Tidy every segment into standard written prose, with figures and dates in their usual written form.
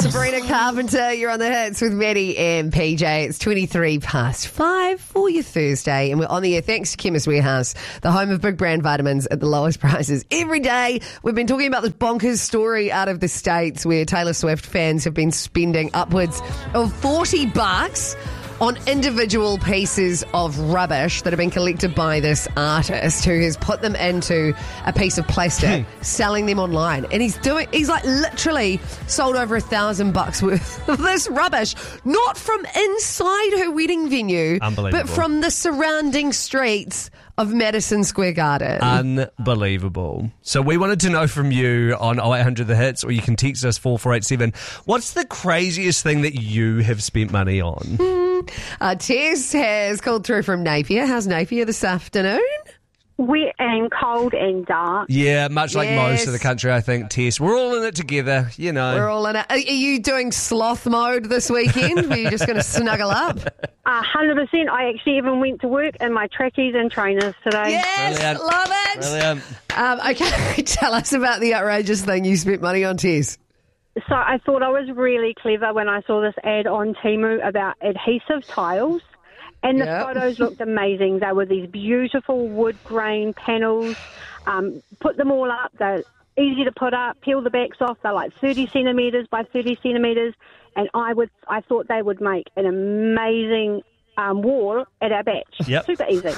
Sabrina Carpenter, you're on the hits with Maddie and PJ. It's 5:23 for your Thursday, and we're on the air thanks to Chemist Warehouse, the home of big brand vitamins at the lowest prices every day. We've been talking about this bonkers story out of the States where Taylor Swift fans have been spending upwards of $40 on individual pieces of rubbish that have been collected by this artist who has put them into a piece of plastic, selling them online. And he's like literally sold over $1,000 worth of this rubbish, not from inside her wedding venue, but from the surrounding streets of Madison Square Garden. Unbelievable. So we wanted to know from you on 0800 The Hits, or you can text us 4487. What's the craziest thing that you have spent money on? Tess has called through from Napier. How's Napier this afternoon? Wet and cold and dark. Yeah, much like most of the country, I think, Tess. We're all in it together, you know. We're all in it. Are you doing sloth mode this weekend? Are you just going to snuggle up? 100%. I actually even went to work in my trackies and trainers today. Yes, Brilliant. love it. Brilliant. Okay, tell us about the outrageous thing you spent money on, Tess. So I thought I was really clever when I saw this ad on Temu about adhesive tiles. And the photos looked amazing. They were these beautiful wood grain panels. Put them all up. They're easy to put up. Peel the backs off. They're like 30 centimetres by 30 centimetres. And I thought they would make an amazing wall at our batch. Yep. Super easy.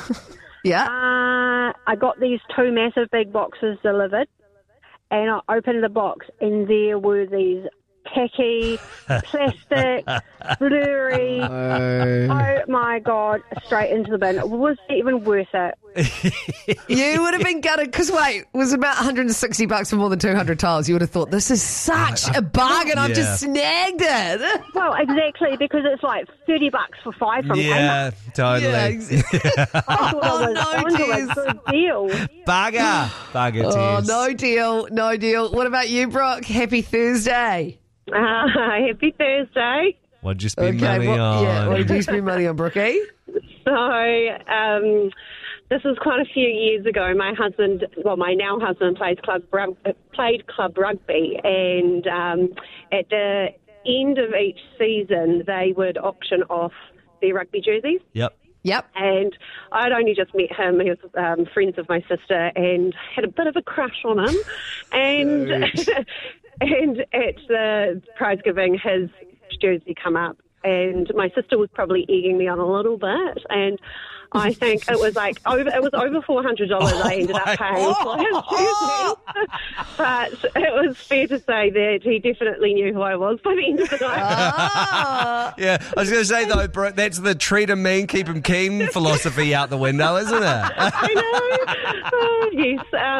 I got these 2 massive big boxes delivered. And I opened the box, and there were these tacky, plastic, blurry, oh my God, straight into the bin. Was it even worth it? You would have been gutted, because it was about $160 for more than 200 tiles. You would have thought, this is such a bargain, I've just snagged it. Well, exactly, because it's like $30 for 5 from Kmart. Totally. I thought I was onto a good deal. Bugger, Tess. No deal. What about you, Brooke? Happy Thursday. Happy Thursday. What'd you spend money on? Yeah, what did you spend money on, Brookie? So, this was quite a few years ago. My now husband played club rugby, and at the end of each season, they would auction off their rugby jerseys. Yep. And I'd only just met him. He was friends of my sister and had a bit of a crush on him. And and at the prize giving, his jersey come up. And my sister was probably egging me on a little bit. And I think it was over $400 I ended up paying for his jersey. But it was fair to say that he definitely knew who I was by the end of the night. Yeah, I was going to say, though, Brooke, that's the treat him mean, keep him keen philosophy out the window, isn't it? I know. Yes.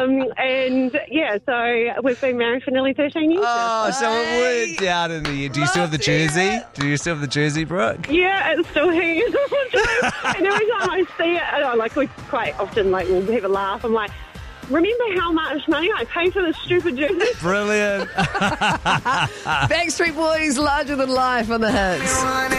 So we've been married for nearly 13 years now. So it worked out in the end. Do you still have the jersey? Do you still have the jersey, Brooke? Yeah, it's still here. And every time I see it, we quite often we'll have a laugh. I'm like, remember how much money I paid for this stupid jersey? Brilliant. Backstreet Boys, Larger Than Life on the Hits.